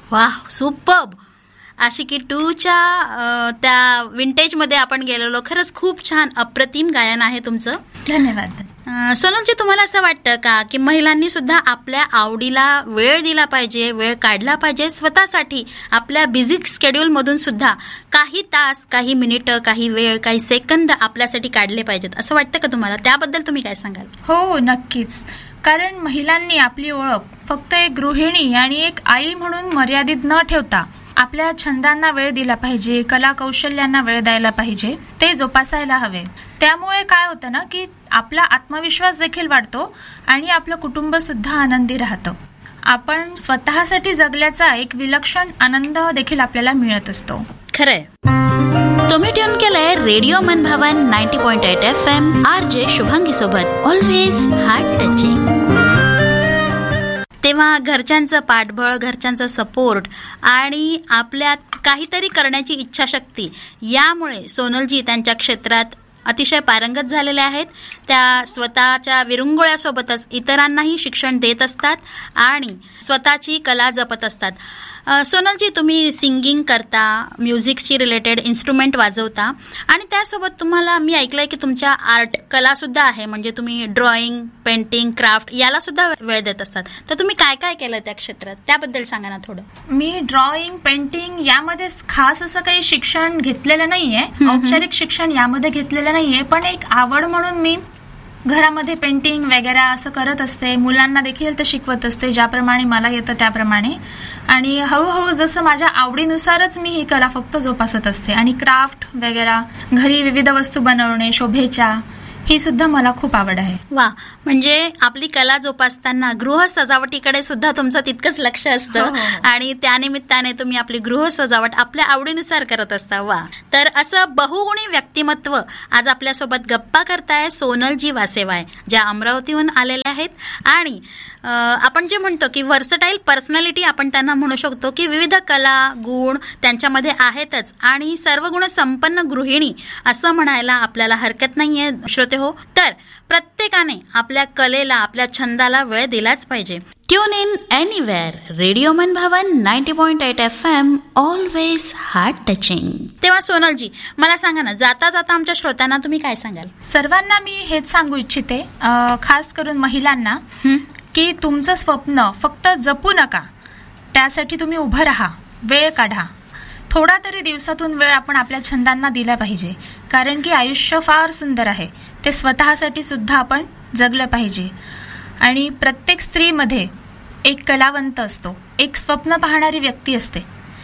वाह, सुपर्ब. आशिकी 2च्या त्या विंटेजमध्ये आपण गेलेलो. खरंच खूप छान, अप्रतिम गायन आहे तुमचं. धन्यवाद. सोनलजी, तुम्हाला असं वाटतं का की महिलांनी सुद्धा आपल्या आवडीला वेळ दिला पाहिजे, वेळ काढला पाहिजे स्वतःसाठी? आपल्या बिझी शेड्यूल मधून सुद्धा काही तास, काही मिनिटं, काही वेळ, काही सेकंद आपल्यासाठी काढले पाहिजेत, असं वाटतं का तुम्हाला? त्याबद्दल तुम्ही काय सांगाल? हो, नक्कीच. कारण महिलांनी आपली ओळख फक्त एक गृहिणी आणि एक आई म्हणून मर्यादित न ठेवता आपल्या छंदांना वेळ दिला पाहिजे, कला कौशल्यांना वेळ द्यायला पाहिजे, ते जोपासायला हवे. त्यामुळे काय होतं ना की आपला आत्मविश्वास देखील वाढतो आणि आपलं कुटुंब सुद्धा आनंदी राहतं. आपण स्वतःसाठी जगल्याचा एक विलक्षण आनंद देखील आपल्याला मिळत असतो. खरंय. तुम्ही ट्यून केलंय रेडिओ मनभवन 90.8 FM RJ शुभांगी सोबत. Always heart touching. तेव्हा घरच्यांचं पाठबळ, घरच्यांचा सपोर्ट आणि आपल्यात काहीतरी करण्याची इच्छाशक्ती, यामुळे सोनलजी त्यांच्या क्षेत्रात अतिशय पारंगत झालेल्या आहेत. त्या स्वतःच्या विरंगुळ्यासोबतच इतरांनाही शिक्षण देत असतात आणि स्वतःची कला जपत असतात. सोनलजी, तुम्ही सिंगिंग करता, म्युझिकशी रिलेटेड इन्स्ट्रुमेंट वाजवता आणि त्यासोबत तुम्हाला मी ऐकलंय की तुमच्या आर्ट कला सुद्धा आहे, म्हणजे तुम्ही ड्रॉइंग, पेंटिंग, क्राफ्ट याला सुद्धा वेळ देत असतात. तर तुम्ही काय काय केलं त्या क्षेत्रात, त्याबद्दल सांगा ना थोडं. मी ड्रॉइंग, पेंटिंग यामध्ये खास असं काही शिक्षण घेतलेलं नाहीये, औपचारिक शिक्षण यामध्ये घेतलेलं नाहीये, पण एक आवड म्हणून मी घरामध्ये पेंटिंग वगैरे असं करत असते. मुलांना देखील ते शिकवत असते, ज्याप्रमाणे मला येतं त्याप्रमाणे. आणि हळूहळू जसं माझ्या आवडीनुसारच मी ही कला फक्त जोपासत असते. आणि क्राफ्ट वगैरे, घरी विविध वस्तू बनवणे, शोभेच्या, ही सुद्धा मला खूप आवड आहे. वा, म्हणजे आपली कला जोपासताना गृह सजावटीकडे सुद्धा तुमचं तितकंच लक्ष असतं आणि त्यानिमित्ताने तुम्ही आपली गृह सजावट आपल्या आवडीनुसार करत असता. वा, तर असं बहुगुणी व्यक्तिमत्व आज आपल्यासोबत गप्पा करताय सोनलजी वासेवाय, ज्या अमरावतीहून आलेल्या आहेत. आणि आपण जे म्हणतो की व्हर्सटाईल पर्सनॅलिटी आपण त्यांना म्हणू शकतो, की विविध कला, गुण त्यांच्यामध्ये आहेतच आणि सर्व गुण संपन्न गृहिणी असं म्हणायला आपल्याला हरकत नाहीये श्रोते हो. तर प्रत्येकाने आपल्या कलेला, आपल्या छंदाला वेळ दिलाच पाहिजे. Tune in anywhere, radio मनभवन 90.8 FM, always heart touching. तेव्हा सोनलजी, मला सांगा ना, जाता जाता आमच्या श्रोत्यांना तुम्ही काय सांगाल? सर्वांना मी हेच सांगू इच्छिते, खास करून महिलांना, की तुमचं स्वप्न फक्त जपू नका, त्यासाठी तुम्ही उभं राहा, वेळ काढा. थोडा तरी दिवसातून वेळ आपण आपल्या छंदांना दिला पाहिजे, कारण की आयुष्य फार सुंदर आहे, ते स्वतःसाठी सुद्धा आपण जगलं पाहिजे. आणि प्रत्येक स्त्रीमध्ये एक कलावंत असतो, एक स्वप्न पाहणारी व्यक्ती असते.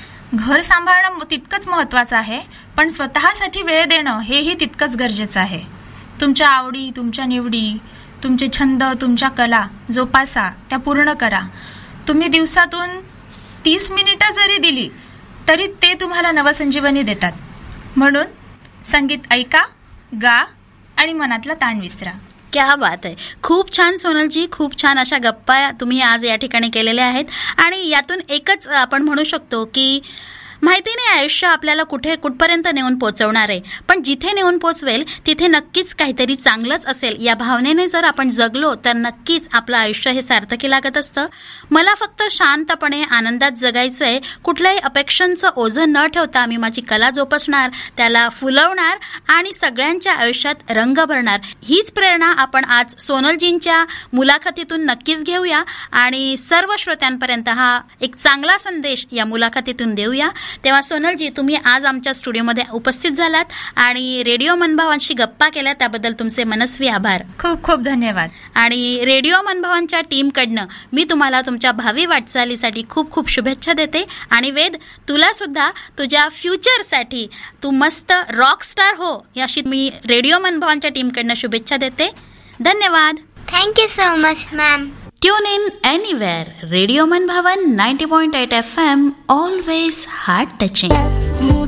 घर सांभाळणं तितकंच महत्त्वाचं आहे, पण स्वतःसाठी वेळ देणं हेही तितकंच गरजेचं आहे. तुमच्या आवडी, तुमच्या निवडी, तुमचे छंद, तुमच्या कला जोपासा, त्या पूर्ण करा. तुम्ही दिवसातून 30 मिनिटं जरी दिली तरी ते तुम्हाला नवसंजीवनी देतात. म्हणून संगीत ऐका, गा आणि मनातला ताण विसरा. क्या बात आहे. खूप छान सोनलजी, खूप छान अशा गप्पा तुम्ही आज या ठिकाणी केलेल्या आहेत. आणि यातून एकच आपण म्हणू शकतो की माहिती नाही आयुष्य आपल्याला कुठपर्यंत नेऊन पोहोचवणार आहे, पण जिथे नेऊन पोहोचवेल तिथे नक्कीच काहीतरी चांगलंच असेल या भावनेने जर आपण जगलो तर नक्कीच आपलं आयुष्य हे सार्थकी लागत असतं. मला फक्त शांतपणे आनंदात जगायचंय, कुठल्याही अपेक्षांचं ओझं न ठेवता मी माझी कला जोपासणार, त्याला फुलवणार आणि सगळ्यांच्या आयुष्यात रंग भरणार. हीच प्रेरणा आपण आज सोनलजींच्या मुलाखतीतून नक्कीच घेऊया आणि सर्व श्रोत्यांपर्यंत हा एक चांगला संदेश या मुलाखतीतून देऊया. तेव्हा सोनलजी, तुम्ही आज आमच्या स्टुडिओमध्ये उपस्थित झालात आणि रेडिओ मनभवनशी गप्पा केल्या, त्याबद्दल तुमचे मनस्वी आभार. खूप खूप धन्यवाद. आणि रेडिओ मनभवनच्या टीमकडनं मी तुम्हाला तुमच्या भावी वाटचालीसाठी खूप खूप शुभेच्छा देते. आणि वेद, तुला सुद्धा तुझ्या फ्युचरसाठी तू मस्त रॉकस्टार हो, याशी मी रेडिओ मनभवनच्या टीमकडनं शुभेच्छा देते. धन्यवाद. Thank you so much ma'am. Tune in anywhere. Radio Manbhavan 90.8 FM, always heart touching.